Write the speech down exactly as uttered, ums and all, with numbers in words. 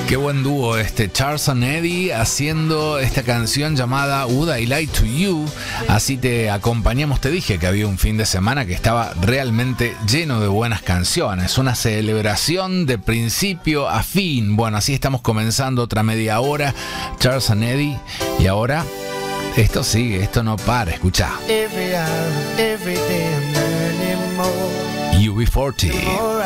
Qué buen dúo este, Charles and Eddie haciendo esta canción llamada Would I Lie to You. Así te acompañamos, te dije que había un fin de semana que estaba realmente lleno de buenas canciones, una celebración de principio a fin. Bueno, así estamos comenzando otra media hora, Charles and Eddie, y ahora esto sigue, esto no para, escuchá. Every hour, every day I'm learning more. U B cuarenta.